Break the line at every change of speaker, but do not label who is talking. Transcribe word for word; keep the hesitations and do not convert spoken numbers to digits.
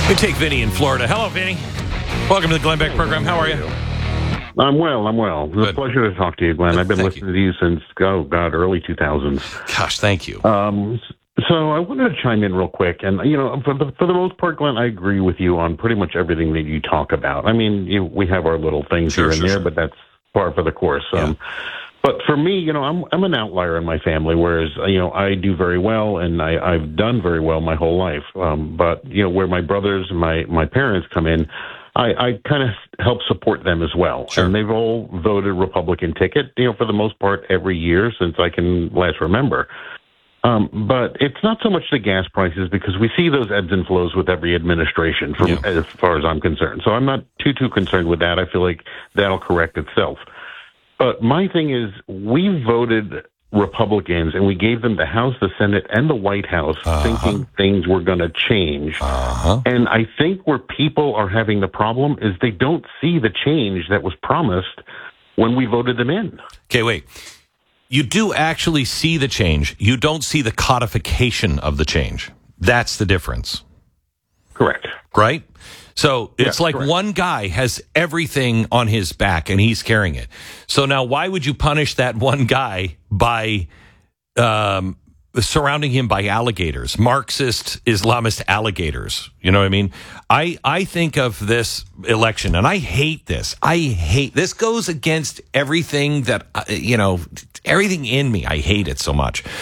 We take Vinny in Florida. Hello, Vinny. Welcome to the Glenn Beck program. How are you?
I'm well. I'm well. It's
Good.
a pleasure to talk to you, Glenn.
Good.
I've been
Thank
listening to you since, oh, God, early two thousands.
Gosh, thank you.
Um, so I wanted to chime in real quick. And, you know, for the, for the most part, Glenn, I agree with you on pretty much everything that you talk about. I mean, you, we have our little things
Sure,
here and
sure,
there,
sure.
but that's par for the course.
Yeah.
Um, but for me, you know, I'm I'm an outlier in my family, whereas, you know, I do very well, and I, I've done very well my whole life. Um, but, you know, where my brothers and my, my parents come in, I, I kind of help support them as well.
Sure.
And they've all voted Republican ticket, you know, for the most part every year since I can last remember. Um, but it's not so much the gas prices, because we see those ebbs and flows with every administration, from
Yeah.
as far as I'm concerned. So I'm not too, too concerned with that. I feel like that'll correct itself. But my thing is, we voted Republicans, and we gave them the House, the Senate, and the White House,
Uh-huh.
thinking things were going to change.
Uh-huh.
And I think where people are having the problem is they don't see the change that was promised when we voted them in.
Okay, wait. You do actually see the change. You don't see the codification of the change. That's the difference,
Correct.
right? So it's
Yeah,
like
correct.
one guy has everything on his back and he's carrying it. So now why would you punish that one guy by um, surrounding him by alligators, Marxist, Islamist alligators? You know what I mean? I, I think of this election, and I hate this. I hate this. Goes against everything that, uh, you know, everything in me. I hate it so much.